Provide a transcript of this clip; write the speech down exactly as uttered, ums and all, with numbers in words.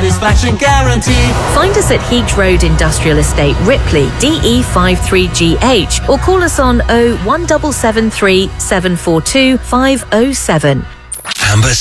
satisfaction guaranteed. Find us at Heath Road Industrial Estate, Ripley, D E five three G H, or call us on oh one seven seven three seven four two five oh seven. Amber